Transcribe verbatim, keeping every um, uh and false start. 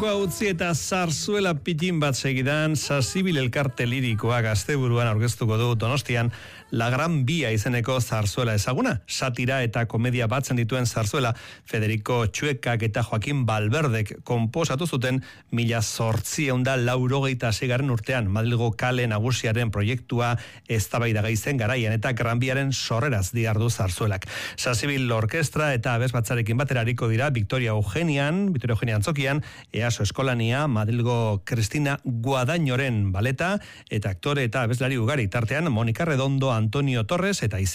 Utzi eta zarzuela pitin bat segidan, Sasibil elkarte lirikoa Gazteburuan aurkeztuko du Donostian La Gran Vía izeneko zarzuela ezaguna. Satira eta komedia batzen dituen zarzuela Federico Txuekak eta Joaquin Valverdek konposatu zuten mila zortziehun eta laurogeita seigarren urtean Madrilgo kale nagusiaren proiektua eztabaidagai zen garaian eta Gran Viaren sorreraz diardu zarzuelak. Sasibil orkestra eta abesbatzarekin batera ariko dira Victoria Eugenian, Victoria Eugenia Antzokian, Easo Eskolania, Madrilgo Cristina Guadañoren baleta eta aktore eta abeslari ugari tartean Monika Redondo, Antonio Torres eta